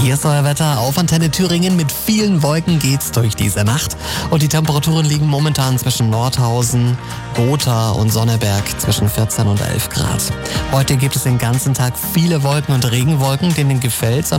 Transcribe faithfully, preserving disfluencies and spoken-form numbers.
Hier ist euer Wetter auf Antenne Thüringen. Mit vielen Wolken geht's durch diese Nacht. Und die Temperaturen liegen momentan zwischen Nordhausen, Gotha und Sonneberg zwischen vierzehn und elf Grad. Heute gibt es den ganzen Tag viele Wolken und Regenwolken, denen gefällt's